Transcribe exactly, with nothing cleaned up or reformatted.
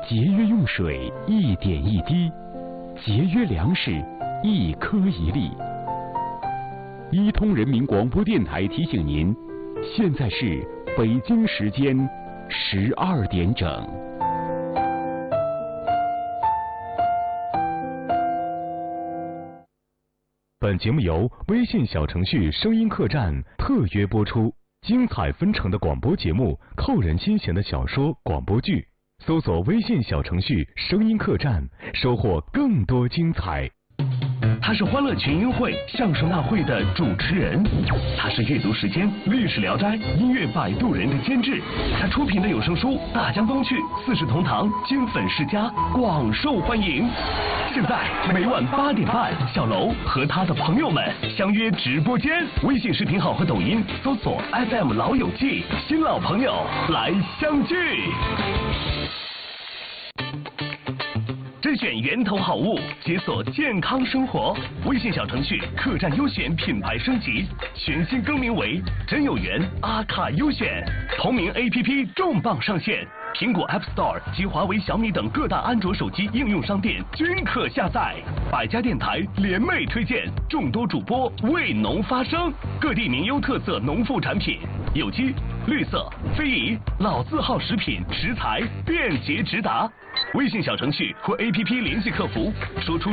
节约用水一点一滴，节约粮食一颗一粒。伊通人民广播电台提醒您，现在是北京时间十二点整。 本节目由微信小程序声音客栈特约播出，精彩纷呈的广播节目，扣人心弦的小说、广播剧，搜索微信小程序声音客栈，收获更多精彩。 他是欢乐群英会相声大会的主持人，他是阅读时间历史聊斋音乐摆渡人的监制，他出品的有声书《大江东去》《四世同堂》金粉世家广受欢迎。现在每晚八点半，小楼和他的朋友们相约直播间，微信视频号和抖音搜索 F M 老友记，新老朋友来相聚。甄选源头好物，解锁健康生活。微信小程序客栈优选品牌升级，全新更名为真有缘阿卡优选，同名 A P P 重磅上线，苹果 App Store 及华为、小米等各大安卓手机应用商店均可下载。百家电台联袂推荐，众多主播为农发声，各地名优特色农副产品，有机、绿色、非遗、老字号食品食材便捷直达。微信小程序或 A P P 联系客服，说出